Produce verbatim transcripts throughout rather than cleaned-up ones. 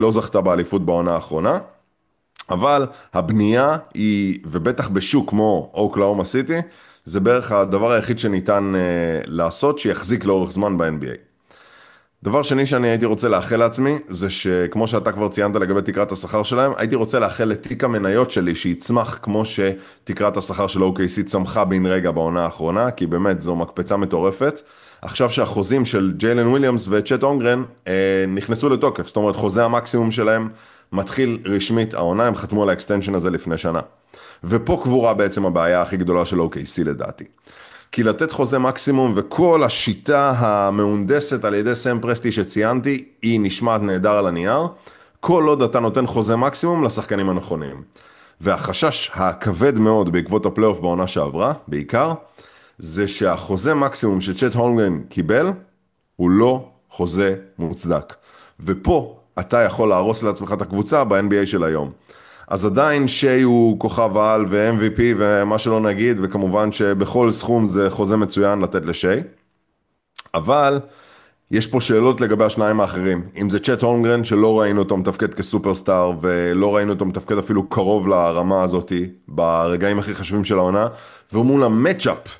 לא זכתה באליפות בעונה האחרונה, אבל הבנייה היא, ובטח בשוק כמו אוקלאומה סיטי, זה בערך הדבר היחיד שניתן uh, לעשות שיחזיק לאורך זמן ב-אן בי איי. דבר שני שאני הייתי רוצה לאחל לעצמי, זה שכמו שאתה כבר ציינת לגבי תקרת השכר שלהם, הייתי רוצה לאחל לתיק המניות שלי שיצמח כמו שתקרת השכר של או קיי סי צמחה בן רגע בעונה האחרונה, כי באמת זו מקפצה מטורפת. עכשיו שהחוזים של ג'יילן וויליאמס וצ'ט אונגרן אה, נכנסו לתוקף, זאת אומרת חוזה המקסימום שלהם מתחיל רשמית העונה, הם חתמו על האקסטנשן הזה לפני שנה. ופה קבורה בעצם הבעיה הכי גדולה של או קיי סי לדעתי. כי לתת חוזה מקסימום וכל השיטה המהונדסת על ידי סם פרסטי שציינתי, היא נשמעת נהדר על הנייר, כל עוד אתה נותן חוזה מקסימום לשחקנים הנכונים. והחשש הכבד מאוד בעקבות הפלייאוף בעונה שעברה, בעיקר, זה שהחוזה מקסימום שצ'ט הולמגרן קיבל, הוא לא חוזה מוצדק. ופה אתה יכול להרוס לעצמך את הקבוצה ב-אן בי איי של היום. אז עדיין שי הוא כוכב על ו-אם וי פי ומה שלא נגיד, וכמובן שבכל סכום זה חוזה מצוין לתת לשי. אבל יש פה שאלות לגבי השניים האחרים. אם זה צ'ט הולמגרן שלא ראינו אותו מתפקד כסופרסטאר, ולא ראינו אותו מתפקד אפילו קרוב לרמה הזאת ברגעים הכי חשובים של העונה, ומול המצ'אפ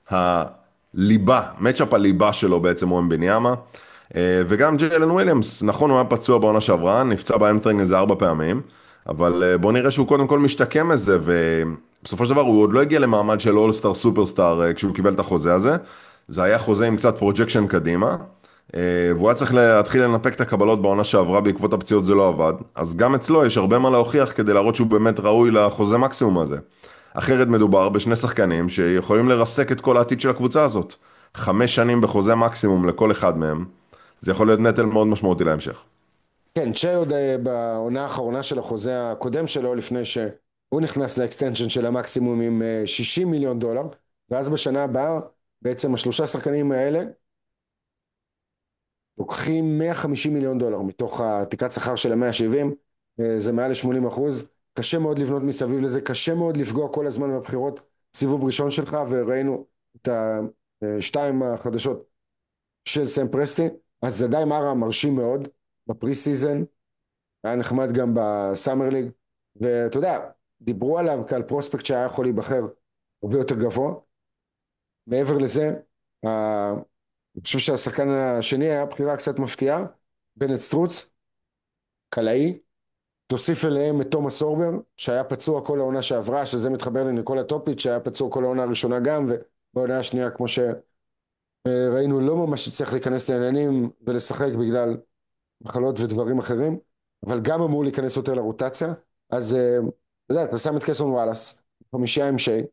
הליבה, מצ'אפ הליבה שלו בעצם הוא אמבניאמה. וגם ג'יילן וויליאמס, נכון הוא היה פצוע בעונה שעברה, נפצע באמסטרינג איזה ארבע פעמים, אבל בוא נראה שהוא קודם כל משתקם מזה, ובסופו של דבר הוא עוד לא הגיע למעמד של אולסטאר סופרסטאר כשהוא קיבל את החוזה הזה. זה היה חוזה עם קצת פרוג'קשן קדימה, והוא היה צריך להתחיל לנפק את הקבלות בעונה שעברה, בעקבות הפציעות זה לא עבד, אז גם אצלו יש הרבה מה להוכיח כדי להראות שהוא באמת ראוי לחוזה מקסימום הזה. אחרת מדובר בשני שחקנים שיכולים לרסק את כל העתיד של הקבוצה הזאת. חמש שנים בחוזה מקסימום לכל אחד מהם, זה יכול להיות נטל מאוד משמעותי להמשך. כן, צ'ה עוד אה, בעונה האחרונה של החוזה הקודם שלו, לפני שהוא נכנס לאקסטנשן של המקסימום עם אה, שישים מיליון דולר, ואז בשנה הבאה, בעצם השלושה שחקנים האלה, לוקחים מאה וחמישים מיליון דולר מתוך התקרת שכר של ה-מאה שבעים, אה, זה מעל ל-שמונים אחוז, קשה מאוד לבנות מסביב לזה, קשה מאוד לפגוע כל הזמן בבחירות סיבוב ראשון שלך, וראינו את השתיים החדשות של סם פרסטי, אז זה די מראה מרשים מאוד בפרי סיזן, היה נחמד גם בסאמר ליג, ואתה יודע, דיברו עליו כעל פרוספקט שהיה יכול להיבחר הרבה יותר גבוה. מעבר לזה, ה- אני חושב שהשחקן השני היה בחירה קצת מפתיעה, בנט סטרוץ, קלעי, תוסיף אליהם את תומאס אורבר, שהיה פצוע כל העונה שעברה, שזה מתחבר לניקולה טופיץ', שהיה פצוע כל העונה הראשונה גם, ובעונה השנייה, כמו שראינו, לא ממש הצליח להיכנס לעניינים ולשחק בגלל מחלות ודברים אחרים, אבל גם אמור להיכנס יותר לרוטציה. אז אה, אתה יודע, אתה שם את קסון וואלאס, חמישייה עם שי,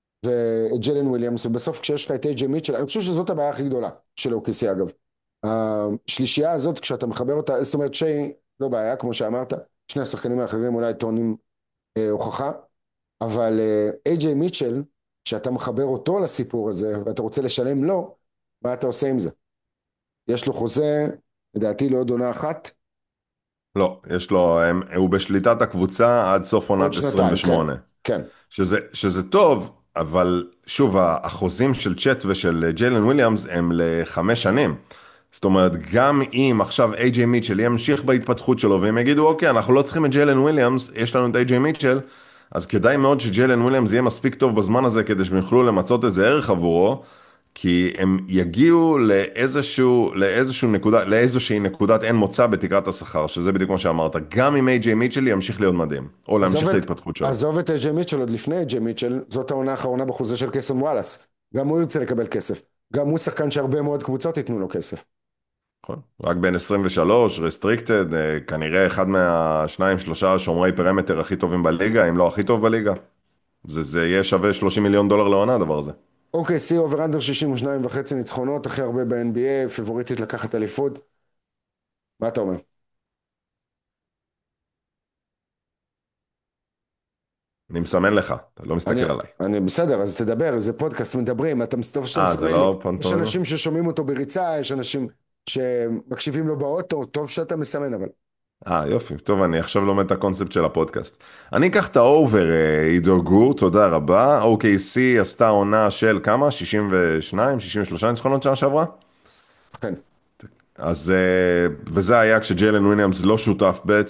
ואת ג'יילן וויליאמס, ובסוף כשיש לך את איי ג'יי מיטשל, אני חושב שזאת הבעיה הכי גדולה של או קיי סי אגב. השלישייה הזאת, כשאתה מחבר אותה, זאת אומרת שי לא בעיה, כמו שאמרת, שני השחקנים האחרים אולי טוענים אה, הוכחה, אבל אה, איי ג'יי מיטשל, כשאתה מחבר אותו לסיפור הזה, ואתה רוצה לשלם לו, מה אתה עושה עם זה? יש לו חוזה, לדעתי לעוד עונה אחת, לא, יש לו, הם, הוא בשליטת הקבוצה עד סוף עוד עונת שנתיים, כן, עשרים ושמונה. כן. שזה, שזה טוב, אבל שוב, החוזים של צ'ט ושל ג'יילן וויליאמס הם לחמש שנים. זאת אומרת, גם אם עכשיו איי ג'יי מיטשל ימשיך בהתפתחות שלו, והם יגידו, אוקיי, אנחנו לא צריכים את ג'יילן וויליאמס, יש לנו את איי ג'יי מיטשל, אז כדאי מאוד שג'יילן וויליאמס יהיה מספיק טוב בזמן הזה, כדי שהם יוכלו למצות איזה ערך עבורו, כי הם יגיעו לאיזשהו, לאיזשהו נקודה, לאיזושהי נקודת אין מוצא בתקרת השכר, שזה בדיוק מה שאמרת, גם אם איי ג'יי מיטשל ימשיך להיות מדהים, או עזוב להמשיך את את, ההתפתחות שלו. עזוב את ג'יי מיטשל, עוד לפני ג'יי מיטשל, זאת העונה האחרונה בחוזה של קסון וואלאס. גם הוא ירצה לקבל כסף. גם הוא שחקן שהרבה מאוד קבוצות ייתנו לו כסף. נכון. רק בין עשרים ושלוש, רסטריקטד, כנראה אחד מהשניים שלושה שומרי פרמטר הכי טובים בליגה, אם לא הכי טוב בליגה. זה, זה יהיה שווה שלושים מיליון דולר לעונה הדבר הזה. אוקיי, סי אובר אנדר שישים ושתיים וחצי ניצחונות, הכי הרבה ב-אן בי איי, פיבוריטית לקחת אליפות. מה אתה אומר? אני מסמן לך, אתה לא אני, מסתכל עליי. אני בסדר, אז תדבר, זה פודקאסט, מדברים, אתה טוב שאתה אה, זה מסמן לי. לא יש פנטומימה? אנשים ששומעים אותו בריצה, יש אנשים שמקשיבים לו באוטו, טוב שאתה מסמן, אבל אה, יופי. טוב, אני עכשיו לומד את הקונספט של הפודקאסט. אני אקח את האובר, אה, עידו גור, תודה רבה. או קיי סי עשתה עונה של כמה? שישים ושתיים, שישים ושלוש ניצחונות שנה שעברה? כן. אז, אה, וזה היה כשג'יילן וויליאמס לא שותף בעצם.